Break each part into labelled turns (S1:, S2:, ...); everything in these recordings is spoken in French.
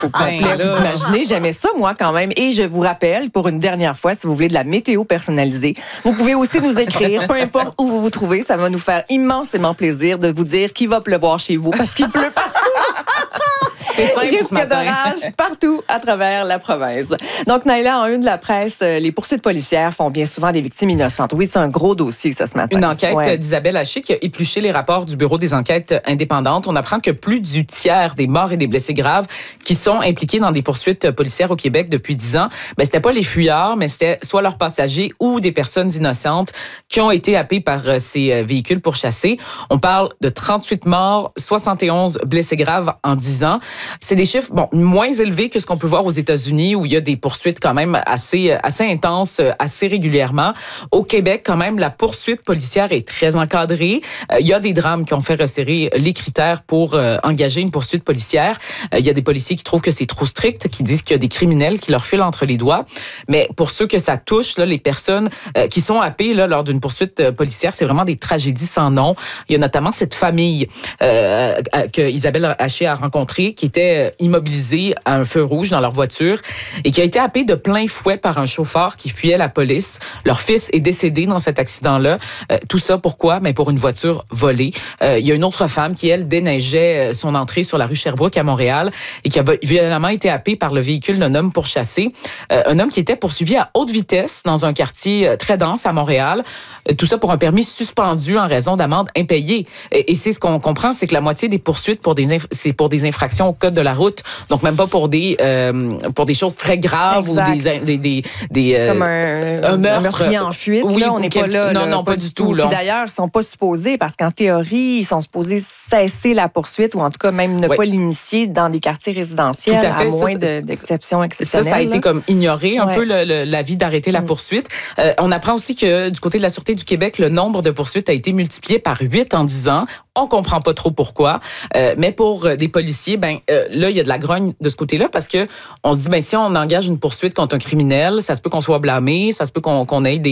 S1: au complet. Vous imaginez, j'aimais ça, moi, quand même. Et je vous rappelle, pour une dernière fois, si vous voulez de la météo personnalisée, vous pouvez aussi nous écrire, peu importe où vous vous trouvez. Ça va nous faire immensément plaisir de vous dire qu'il va pleuvoir chez vous parce qu'il pleut partout.
S2: C'est simple
S1: Risque
S2: ce matin.
S1: d'orage partout à travers la province. Donc, Naïla, en une de la presse, les poursuites policières font bien souvent des victimes innocentes. Oui, c'est un gros dossier, ça, ce matin.
S2: Une enquête d'Isabelle Haché qui a épluché les rapports du Bureau des enquêtes indépendantes. On apprend que plus du tiers des morts et des blessés graves qui sont impliqués dans des poursuites policières au Québec depuis 10 ans, c'était pas les fuyards, mais c'était soit leurs passagers ou des personnes innocentes qui ont été happées par ces véhicules pourchassés. On parle de 38 morts, 71 blessés graves en 10 ans. C'est des chiffres moins élevés que ce qu'on peut voir aux États-Unis où il y a des poursuites quand même assez intenses, assez régulièrement. Au Québec, quand même, la poursuite policière est très encadrée. Il y a des drames qui ont fait resserrer les critères pour engager une poursuite policière. Il y a des policiers qui trouvent que c'est trop strict, qui disent qu'il y a des criminels qui leur filent entre les doigts. Mais pour ceux que ça touche, là, les personnes qui sont happées là, lors d'une poursuite policière, c'est vraiment des tragédies sans nom. Il y a notamment cette famille que Isabelle Haché a rencontrée qui était immobilisée à un feu rouge dans leur voiture et qui a été happée de plein fouet par un chauffeur qui fuyait la police. Leur fils est décédé dans cet accident-là. Tout ça, pourquoi? Mais pour une voiture volée. Il y a une autre femme qui, elle, déneigeait son entrée sur la rue Sherbrooke à Montréal et qui a violemment été happée par le véhicule d'un homme pourchassé. Un homme qui était poursuivi à haute vitesse dans un quartier très dense à Montréal. Tout ça pour un permis suspendu en raison d'amendes impayées. Et c'est ce qu'on comprend, c'est que la moitié des poursuites c'est pour des infractions au code de la route. Donc, même pas pour des choses très graves
S1: exact.
S2: ou des
S1: comme un meurtrier en fuite.
S2: Oui,
S1: là, on n'est pas là.
S2: Non, pas du tout. Là.
S1: Puis d'ailleurs, ils ne sont pas supposés, parce qu'en théorie, ils sont supposés cesser la poursuite ou en tout cas même ne pas l'initier dans des quartiers résidentiels,
S2: tout à fait.
S1: à moins d'exceptions exceptionnelles.
S2: Ça a été comme ignoré un peu l'avis d'arrêter la poursuite. On apprend aussi que du côté de la Sûreté du Québec, le nombre de poursuites a été multiplié par 8 en 10 ans. On comprend pas trop pourquoi. Mais pour des policiers, là, il y a de la grogne de ce côté-là parce que on se dit, si on engage une poursuite contre un criminel, ça se peut qu'on soit blâmé, ça se peut qu'on ait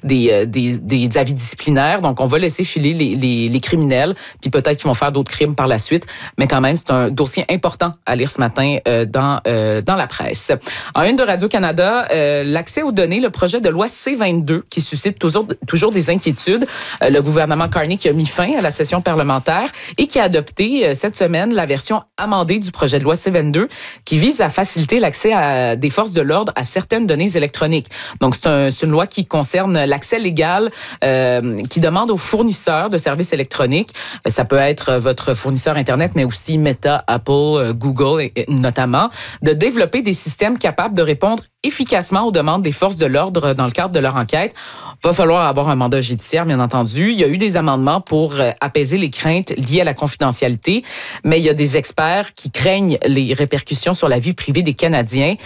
S2: des avis disciplinaires. Donc, on va laisser filer les criminels, puis peut-être qu'ils vont faire d'autres crimes par la suite. Mais quand même, c'est un dossier important à lire ce matin dans la presse. En une de Radio-Canada, l'accès aux données, le projet de loi C-22 qui suscite toujours des inquiétudes. Le gouvernement Carney qui a mis fin à la session parlementaire et qui a adopté cette semaine la version amendée du projet de loi C-22 qui vise à faciliter l'accès des forces de l'ordre à certaines données électroniques. Donc, c'est une loi qui concerne l'accès légal qui demande aux fournisseurs de services électroniques, ça peut être votre fournisseur Internet, mais aussi Meta, Apple, Google notamment, de développer des systèmes capables de répondre efficacement aux demandes des forces de l'ordre dans le cadre de leur enquête. Va falloir avoir un mandat judiciaire, bien entendu. Il y a eu des amendements pour apaiser les craintes liées à la confidentialité, mais il y a des experts qui craignent les répercussions sur la vie privée des Canadiens.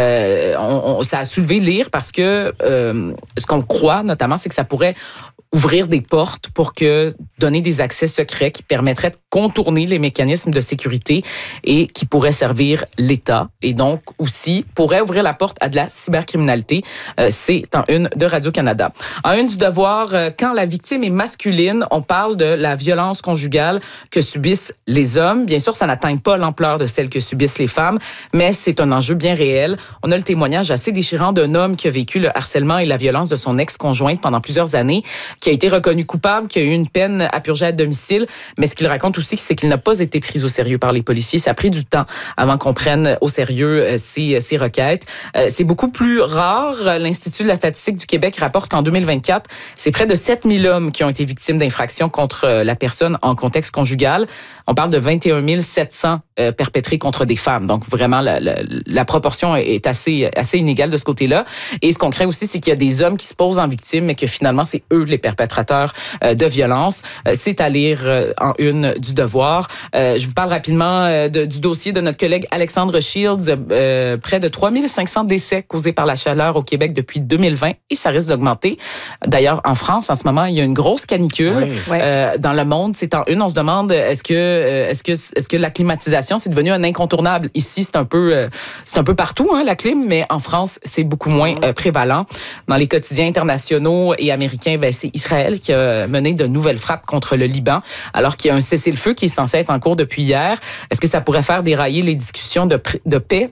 S2: Ça a soulevé l'ire parce que ce qu'on croit, notamment, c'est que ça pourrait ouvrir des portes pour que donner des accès secrets qui permettraient de contourner les mécanismes de sécurité et qui pourraient servir l'État et donc aussi pourraient ouvrir la porte à de la cybercriminalité. C'est en une de Radio-Canada. En une du Devoir, quand la victime est masculine, on parle de la violence conjugale que subissent les hommes. Bien sûr, ça n'atteint pas l'ampleur de celle que subissent les femmes, mais c'est un enjeu bien réel. On a le témoignage assez déchirant d'un homme qui a vécu le harcèlement et la violence de son ex-conjointe pendant plusieurs années, qui a été reconnu coupable, qui a eu une peine à purger à domicile. Mais ce qu'il raconte aussi, c'est qu'il n'a pas été pris au sérieux par les policiers. Ça a pris du temps avant qu'on prenne au sérieux ces requêtes. C'est beaucoup plus rare. L'Institut de la statistique du Québec rapporte qu'en 2024, c'est près de 7000 hommes qui ont été victimes d'infractions contre la personne en contexte conjugal. On parle de 21 700 perpétrés contre des femmes. Donc, vraiment, la proportion est assez inégale de ce côté-là. Et ce qu'on craint aussi, c'est qu'il y a des hommes qui se posent en victimes, mais que finalement, c'est eux les perpétrateurs de violences. C'est à lire en une du Devoir. Je vous parle rapidement du dossier de notre collègue Alexandre Shields. Près de 3500 décès causés par la chaleur au Québec depuis 2020 et ça risque d'augmenter. D'ailleurs, en France, en ce moment, il y a une grosse canicule. Oui. Dans le monde, c'est en une. On se demande, est-ce que la climatisation climatisation, c'est devenu un incontournable. Ici, c'est un peu partout, hein, la clim, mais en France, c'est beaucoup moins prévalent. Dans les quotidiens internationaux et américains, c'est Israël qui a mené de nouvelles frappes contre le Liban, alors qu'il y a un cessez-le-feu qui est censé être en cours depuis hier. Est-ce que ça pourrait faire dérailler les discussions de paix